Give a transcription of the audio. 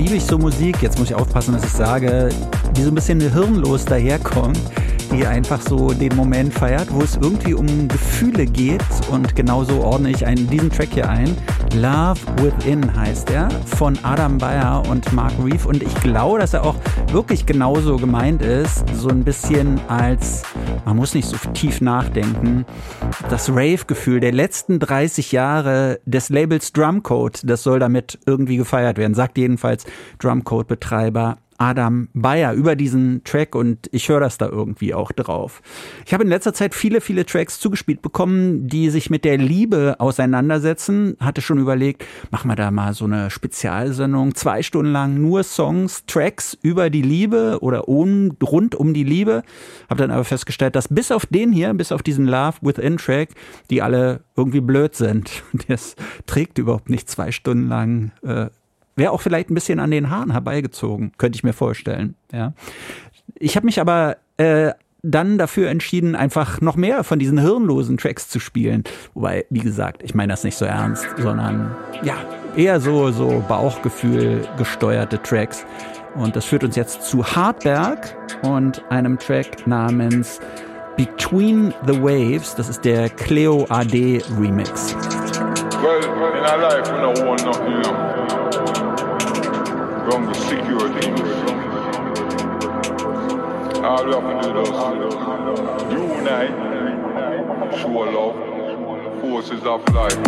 liebe ich so Musik, jetzt muss ich aufpassen, was ich sage, die so ein bisschen hirnlos daherkommt, die einfach so den Moment feiert, wo es irgendwie um Gefühle geht, und genauso ordne ich diesen Track hier ein. Love Within heißt er, von Adam Beyer und Mark Reeve, und ich glaube, dass er auch wirklich genauso gemeint ist, so ein bisschen als, man muss nicht so tief nachdenken, das Rave-Gefühl der letzten 30 Jahre des Labels Drumcode, das soll damit irgendwie gefeiert werden, sagt jedenfalls Drumcode-Betreiber Adam Beyer über diesen Track, und ich höre das da irgendwie auch drauf. Ich habe in letzter Zeit viele Tracks zugespielt bekommen, die sich mit der Liebe auseinandersetzen. Hatte schon überlegt, machen wir da mal so eine Spezialsendung, 2 Stunden lang nur Songs, Tracks über die Liebe oder rund um die Liebe. Habe dann aber festgestellt, dass bis auf diesen Love Within Track, die alle irgendwie blöd sind. Das trägt überhaupt nicht 2 Stunden lang. Wäre auch vielleicht ein bisschen an den Haaren herbeigezogen, könnte ich mir vorstellen. Ja. Ich habe mich aber dann dafür entschieden, einfach noch mehr von diesen hirnlosen Tracks zu spielen. Wobei, wie gesagt, ich meine das nicht so ernst, sondern ja, eher so Bauchgefühl gesteuerte Tracks. Und das führt uns jetzt zu Hartberg und einem Track namens Between the Waves. Das ist der Cleo AD Remix. Well, in our life we don't want nothing, you know. Wrong the security. All we have to do is unite, show love, forces of life.